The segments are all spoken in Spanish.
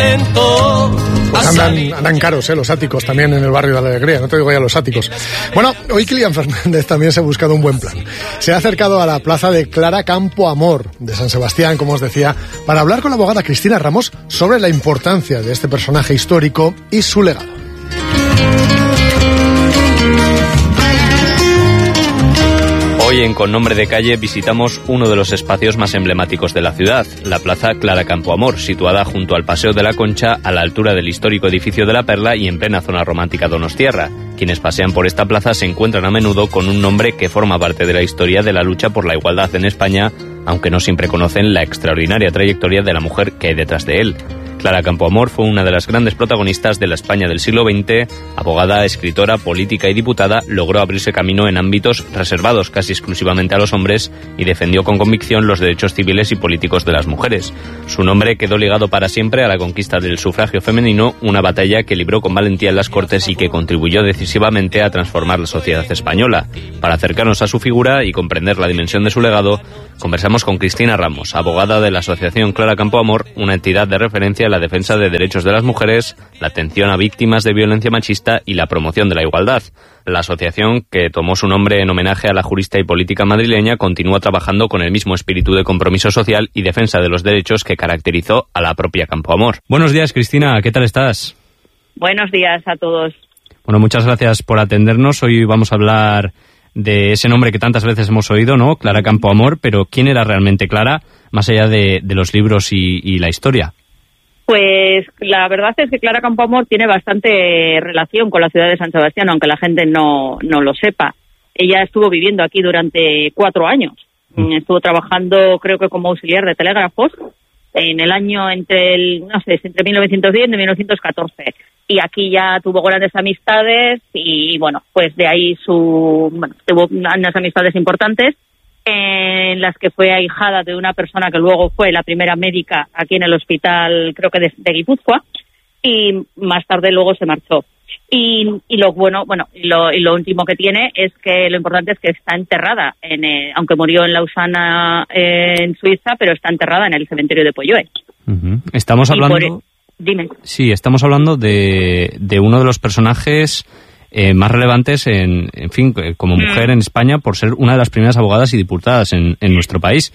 intento. Pues andan caros, los áticos también en el barrio de la Alegría, no te digo ya los áticos. Bueno, hoy Kilian Fernández también se ha buscado un buen plan. Se ha acercado a la plaza de Clara Campoamor de San Sebastián, como os decía, para hablar con la abogada Cristina Ramos sobre la importancia de este personaje histórico y su legado. Hoy en Con Nombre de Calle visitamos uno de los espacios más emblemáticos de la ciudad, la Plaza Clara Campoamor, situada junto al Paseo de la Concha, a la altura del histórico edificio de la Perla y en plena zona romántica donostiarra. Quienes pasean por esta plaza se encuentran a menudo con un nombre que forma parte de la historia de la lucha por la igualdad en España, aunque no siempre conocen la extraordinaria trayectoria de la mujer que hay detrás de él. Clara Campoamor fue una de las grandes protagonistas de la España del siglo XX. Abogada, escritora, política y diputada, logró abrirse camino en ámbitos reservados casi exclusivamente a los hombres y defendió con convicción los derechos civiles y políticos de las mujeres. Su nombre quedó ligado para siempre a la conquista del sufragio femenino, una batalla que libró con valentía en las Cortes y que contribuyó decisivamente a transformar la sociedad española. Para acercarnos a su figura y comprender la dimensión de su legado, conversamos con Cristina Ramos, abogada de la Asociación Clara Campoamor, una entidad de referencia en la defensa de derechos de las mujeres, la atención a víctimas de violencia machista y la promoción de la igualdad. La asociación, que tomó su nombre en homenaje a la jurista y política madrileña, continúa trabajando con el mismo espíritu de compromiso social y defensa de los derechos que caracterizó a la propia Campoamor. Buenos días, Cristina, ¿qué tal estás? Buenos días a todos. Bueno, muchas gracias por atendernos. Hoy vamos a hablar de ese nombre que tantas veces hemos oído, ¿no? Clara Campoamor, pero ¿quién era realmente Clara, más allá de los libros y la historia? Pues la verdad es que Clara Campoamor tiene bastante relación con la ciudad de San Sebastián, aunque la gente no lo sepa. Ella estuvo viviendo aquí durante 4 años. Estuvo trabajando, creo que como auxiliar de telégrafos, en el año entre 1910 y 1914. Y aquí ya tuvo grandes amistades y, bueno, pues de ahí tuvo unas amistades importantes, en las que fue ahijada de una persona que luego fue la primera médica aquí en el hospital, creo que de Guipúzcoa, y más tarde luego se marchó. Y lo último que tiene es que lo importante es que está enterrada, aunque murió en Lausana, en Suiza, pero está enterrada en el cementerio de Polloé. Uh-huh. Estamos hablando... Dime. Sí, estamos hablando de uno de los personajes más relevantes, en fin, como mujer en España, por ser una de las primeras abogadas y diputadas en nuestro país.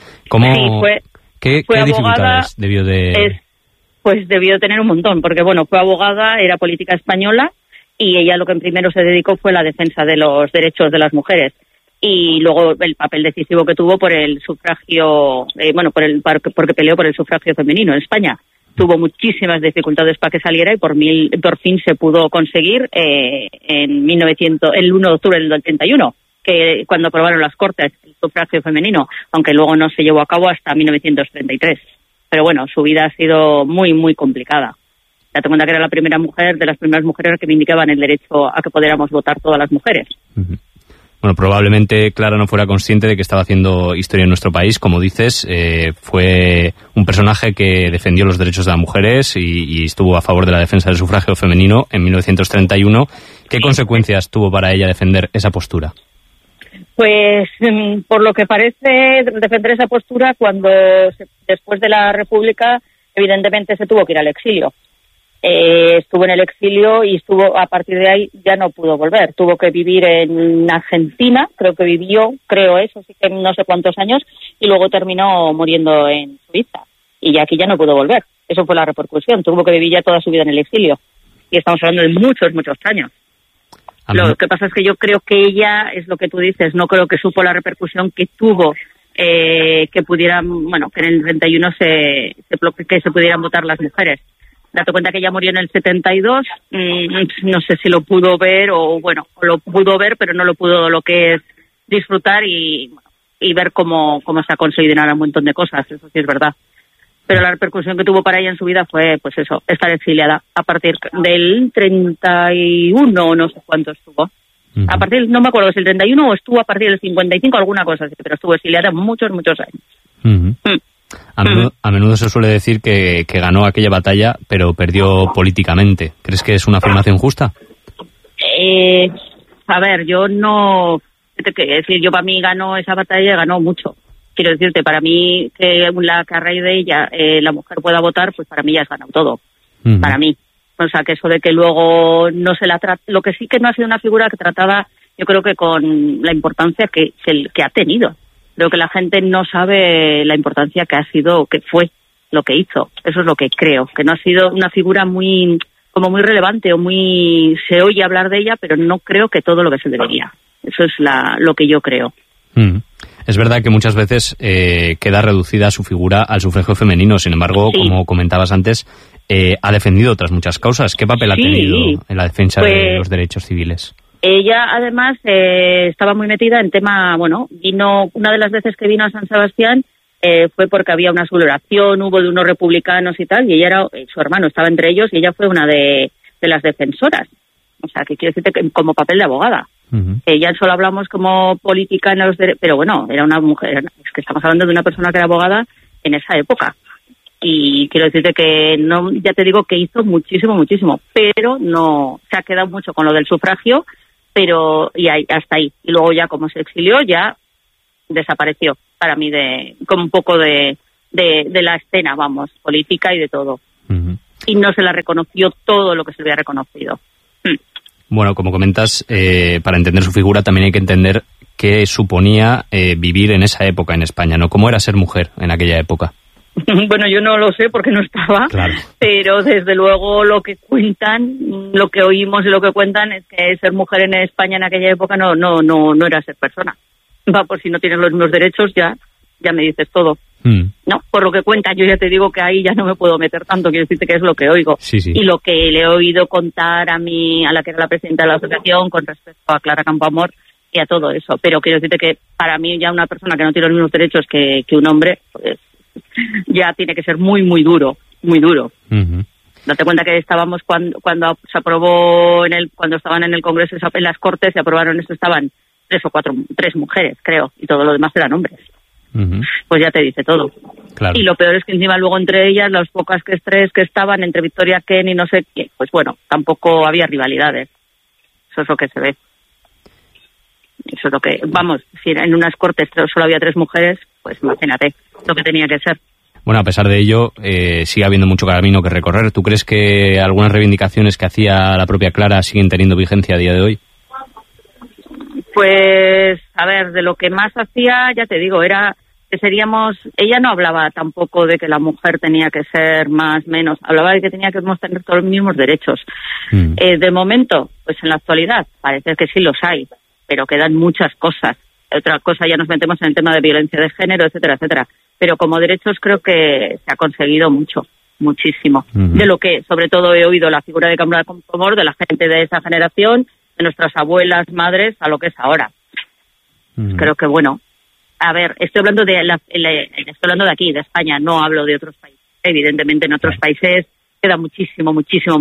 ¿Qué dificultades debió de...? Pues debió tener un montón, porque fue abogada, era política española, y ella lo que primero se dedicó fue la defensa de los derechos de las mujeres. Y luego el papel decisivo que tuvo por el sufragio, porque peleó por el sufragio femenino en España. Tuvo muchísimas dificultades para que saliera y por fin se pudo conseguir el 1 de octubre del 31, que cuando aprobaron las Cortes el sufragio femenino, aunque luego no se llevó a cabo hasta 1933. Pero su vida ha sido muy, muy complicada. Date cuenta que era la primera mujer, de las primeras mujeres que vindicaban el derecho a que pudiéramos votar todas las mujeres. Uh-huh. Bueno, probablemente Clara no fuera consciente de que estaba haciendo historia en nuestro país. Como dices, fue un personaje que defendió los derechos de las mujeres y estuvo a favor de la defensa del sufragio femenino en 1931. ¿Qué consecuencias tuvo para ella defender esa postura? Pues, por lo que parece, defender esa postura después de la República, evidentemente se tuvo que ir al exilio. Estuvo en el exilio y a partir de ahí ya no pudo volver. Tuvo que vivir en Argentina, creo eso, sí que no sé cuántos años, y luego terminó muriendo en Suiza. Y ya aquí ya no pudo volver. Eso fue la repercusión. Tuvo que vivir ya toda su vida en el exilio. Y estamos hablando de muchos, muchos años. Lo que pasa es que yo creo que ella, es lo que tú dices, no creo que supo la repercusión que tuvo, que en el 31 que se pudieran votar las mujeres. Date cuenta que ella murió en el 72, no sé si lo pudo ver o lo pudo ver, pero no lo pudo lo que es disfrutar y ver cómo se ha conseguido un montón de cosas, eso sí es verdad. Pero la repercusión que tuvo para ella en su vida fue, estar exiliada a partir del 31, no sé cuánto estuvo. Uh-huh. A partir, no me acuerdo si el 31 o estuvo a partir del 55, alguna cosa así, pero estuvo exiliada muchos, muchos años. Uh-huh. A menudo se suele decir que ganó aquella batalla, pero perdió políticamente. ¿Crees que es una afirmación justa? A ver, para mí ganó esa batalla, ganó mucho. Quiero decirte, para mí, que a raíz de ella la mujer pueda votar, pues para mí ya has ganado todo. para mí. O sea, que eso de que luego no se la trata... Lo que sí que no ha sido una figura que trataba, yo creo que con la importancia que ha tenido. Creo que la gente no sabe la importancia que ha sido, que fue lo que hizo. Eso es lo que creo, que no ha sido una figura muy relevante o muy... Se oye hablar de ella, pero no creo que todo lo que se debería. Eso es lo que yo creo. Es verdad que muchas veces queda reducida su figura al sufragio femenino. Sin embargo, como comentabas antes, ha defendido otras muchas causas. ¿Qué papel ha tenido en la defensa de los derechos civiles? Ella, además, estaba muy metida en tema... vino una de las veces que vino a San Sebastián fue porque había una celebración, hubo de unos republicanos y tal, y ella su hermano estaba entre ellos, y ella fue una de las defensoras. O sea, que quiero decirte que como papel de abogada. Ya solo hablamos como política en los derechos, pero bueno, era una mujer, es que estamos hablando de una persona que era abogada en esa época. Y quiero decirte que no, ya te digo que hizo muchísimo, pero no se ha quedado mucho con lo del sufragio, pero y hasta ahí. Y luego ya como se exilió, ya desapareció para mí como un poco de la escena, vamos, política y de todo. Y no se la reconoció todo lo que se le había reconocido. Bueno, como comentas, para entender su figura también hay que entender qué suponía vivir en esa época en España, ¿no? ¿Cómo era ser mujer en aquella época? Bueno, yo no lo sé porque no estaba, claro. Pero desde luego lo que cuentan, lo que oímos y lo que cuentan es que ser mujer en España en aquella época no era ser persona. Va, por si no tienes los mismos derechos, ya me dices todo. No, por lo que cuentan, yo ya te digo que ahí ya no me puedo meter tanto, quiero decirte que es lo que oigo. Sí. Y lo que le he oído contar a la que era la presidenta de la asociación con respecto a Clara Campoamor y a todo eso. Pero quiero decirte que para mí ya una persona que no tiene los mismos derechos que un hombre, pues ya tiene que ser muy, muy duro, muy duro. Date cuenta que estábamos cuando se aprobó cuando estaban en el Congreso, en las Cortes, se aprobaron esto, estaban 3 mujeres, creo, y todo lo demás eran hombres. Pues ya te dice todo. Claro. Y lo peor es que encima luego entre ellas, las pocas que estaban, entre Victoria Ken y no sé quién, pues bueno, tampoco había rivalidades. Eso es lo que se ve. Eso es lo que, vamos, si en unas Cortes solo había 3 mujeres, pues imagínate lo que tenía que ser. Bueno, a pesar de ello, sigue habiendo mucho camino que recorrer. ¿Tú crees que algunas reivindicaciones que hacía la propia Clara siguen teniendo vigencia a día de hoy? Pues, a ver, de lo que más hacía, ya te digo, era que ella no hablaba tampoco de que la mujer tenía que ser más, menos, hablaba de que tenía que tener todos los mismos derechos. De momento, pues en la actualidad, parece que sí los hay, pero quedan muchas cosas. Otra cosa, ya nos metemos en el tema de violencia de género, etcétera, etcétera. Pero como derechos creo que se ha conseguido muchísimo. De lo que, sobre todo, he oído la figura de Clara Campoamor, de la gente de esa generación, de nuestras abuelas, madres, a lo que es ahora. Creo que, bueno, a ver, estoy hablando de aquí, de España, no hablo de otros países. Evidentemente, en otros países queda muchísimo.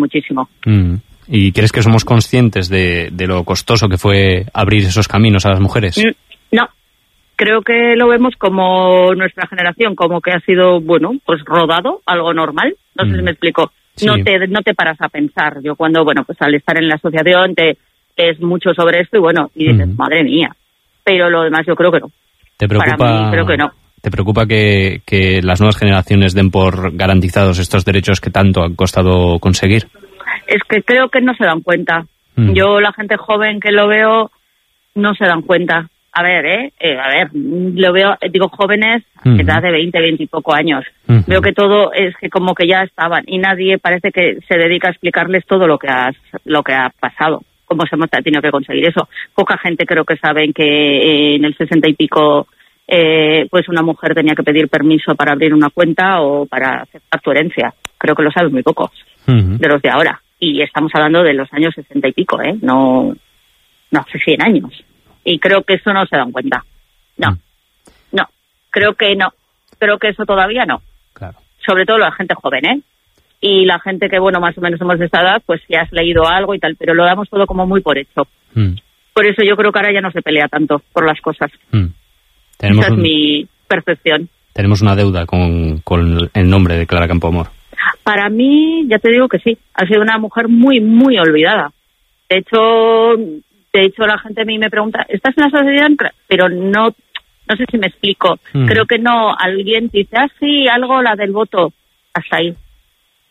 ¿Y crees que somos conscientes de lo costoso que fue abrir esos caminos a las mujeres? No, creo que lo vemos como nuestra generación, como que ha sido, bueno, pues rodado, algo normal. No sé si me explico. Sí. No te paras a pensar. Yo cuando, bueno, pues al estar en la asociación es mucho sobre esto y bueno, y dices, madre mía. Pero lo demás yo creo que no. ¿Te preocupa, para mí, creo que no. ¿Te preocupa que las nuevas generaciones den por garantizados estos derechos que tanto han costado conseguir? Es que creo que no se dan cuenta. Yo, la gente joven que lo veo, no se dan cuenta. A ver, lo veo, digo, jóvenes, edad de 20 y poco años. Veo que todo es que como que ya estaban y nadie parece que se dedica a explicarles todo lo que ha pasado. Cómo se hemos tenido que conseguir eso. Poca gente creo que saben que en el 60 y pico pues una mujer tenía que pedir permiso para abrir una cuenta o para aceptar tu herencia. Creo que lo saben muy pocos de los de ahora. Y estamos hablando de los años 60 y pico, no hace 100 años. Y creo que eso no se dan cuenta. No, creo que no. Creo que eso todavía no. Claro. Sobre todo la gente joven, Y la gente que, bueno, más o menos somos de esta edad, pues si has leído algo y tal, pero lo damos todo como muy por hecho. Por eso yo creo que ahora ya no se pelea tanto por las cosas. Esa es mi percepción. Tenemos una deuda con el nombre de Clara Campoamor. Para mí, ya te digo que sí, ha sido una mujer muy, muy olvidada. De hecho la gente a mí me pregunta, ¿estás en la asociación? Pero no sé si me explico. Creo que no, alguien dice, sí, algo, la del voto, hasta ahí.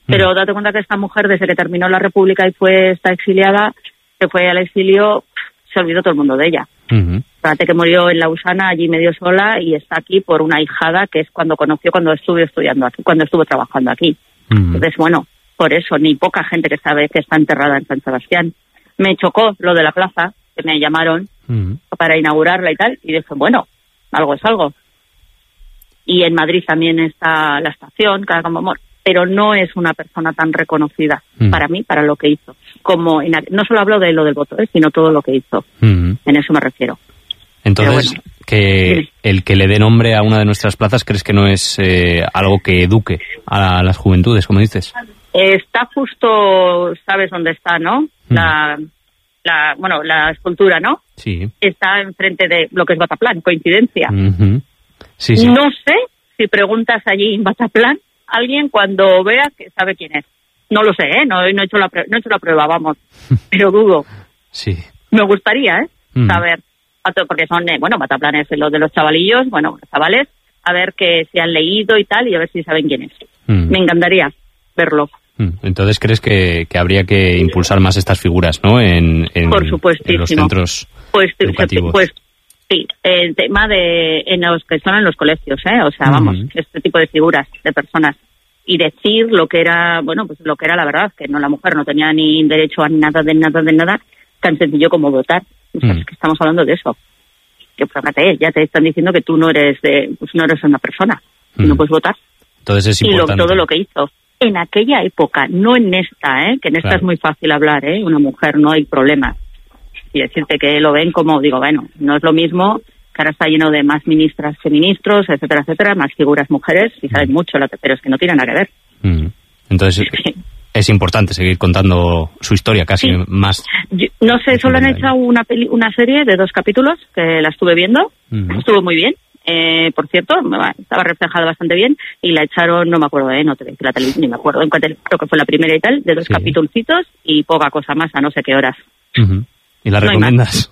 Pero date cuenta que esta mujer, desde que terminó la República y está exiliada, se fue al exilio, se olvidó todo el mundo de ella. Fíjate que murió en Lausana, allí medio sola, y está aquí por una ahijada que es cuando conoció cuando estuvo estudiando aquí, cuando estuvo trabajando aquí. Entonces, bueno, por eso, ni poca gente que sabe que está enterrada en San Sebastián. Me chocó lo de la plaza, que me llamaron para inaugurarla y tal, y dije, bueno, algo es algo. Y en Madrid también está la estación, Clara Campo Amor, pero no es una persona tan reconocida para mí, para lo que hizo. Como no solo hablo de lo del voto, sino todo lo que hizo. En eso me refiero. Entonces, bueno, que el que le dé nombre a una de nuestras plazas, ¿crees que no es algo que eduque a las juventudes, como dices? Está justo, ¿sabes dónde está, no? La escultura, ¿no? Sí. Está enfrente de lo que es Bataplan, coincidencia. Sí. No sé si preguntas allí en Bataplan, alguien cuando vea que sabe quién es. No lo sé, no he hecho la prueba, vamos, pero dudo. Sí. Me gustaría, saber, porque son, Bataplan es lo de los chavalillos, los chavales, a ver que se han leído y tal, y a ver si saben quién es. Me encantaría verlo. Entonces, ¿crees que habría que impulsar más estas figuras, ¿no? Por supuestísimo. En los centros educativos. Pues sí, el tema en los que son en los colegios, o sea, vamos, este tipo de figuras, de personas, y decir lo que era, lo que era la verdad, que no, la mujer no tenía ni derecho a nada, tan sencillo como votar. O sea, es que estamos hablando de eso. Que fíjate, ya te están diciendo que tú no eres una persona, y no puedes votar. Entonces es importante. Y todo lo que hizo. En aquella época, no en esta, que en esta es muy fácil hablar, una mujer no hay problema. Y decirte que lo ven como, no es lo mismo, que ahora está lleno de más ministras que ministros, etcétera, más figuras mujeres, y saben mucho, pero es que no tiene nada que ver. Entonces es importante seguir contando su historia casi más. No sé, solo han hecho una serie de 2 capítulos, que la estuve viendo, estuvo muy bien. Por cierto, estaba reflejada bastante bien, y la echaron, no me acuerdo, no te la televisión, ni me acuerdo, creo que fue la primera y tal, de 2 capitulcitos y poca cosa más, a no sé qué horas. ¿Y la recomiendas?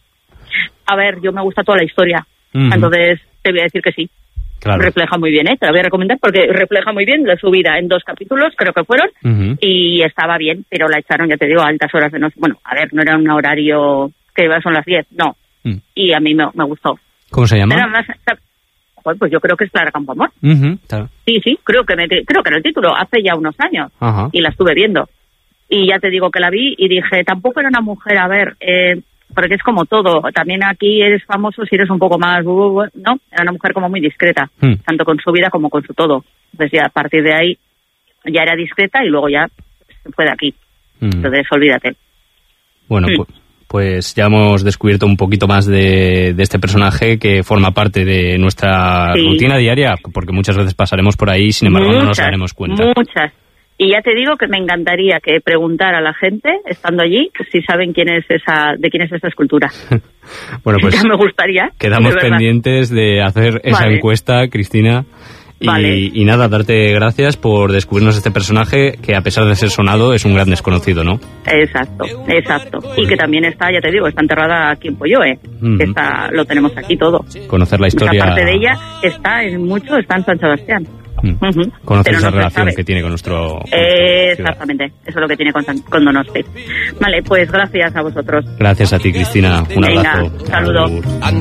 A ver, yo me gusta toda la historia, entonces te voy a decir que sí. Claro. Refleja muy bien, te la voy a recomendar porque refleja muy bien la subida en 2 capítulos, creo que fueron, y estaba bien, pero la echaron, ya te digo, a altas horas de noche. Bueno, a ver, no era un horario que son las 10, no. Y a mí me gustó. ¿Cómo se llama? Pues yo creo que es Clara Campo Amor. Claro. Sí, creo que era el título, hace ya unos años, y la estuve viendo. Y ya te digo que la vi y dije, tampoco era una mujer, porque es como todo, también aquí eres famoso si eres un poco más, ¿no? Era una mujer como muy discreta, tanto con su vida como con su todo. Entonces ya a partir de ahí ya era discreta y luego ya se fue de aquí. Entonces olvídate. Bueno, pues ya hemos descubierto un poquito más de este personaje que forma parte de nuestra rutina diaria, porque muchas veces pasaremos por ahí, sin embargo no nos daremos cuenta. Muchas. Y ya te digo que me encantaría que preguntara a la gente, estando allí, si saben de quién es esa escultura. Bueno, pues ya me gustaría. Quedamos pendientes de hacer esa encuesta, Cristina. Y nada, darte gracias por descubrirnos este personaje que, a pesar de ser sonado, es un gran desconocido, ¿no? Exacto. Y que también está, ya te digo, está enterrada aquí en Polloe. Lo tenemos aquí todo. Conocer la historia. Esa parte de ella está en San Sebastián. Conocer esa relación que tiene con nuestro... Exactamente, eso es lo que tiene con Donosti. Vale, pues gracias a vosotros. Gracias a ti, Cristina. Un abrazo. Saludo.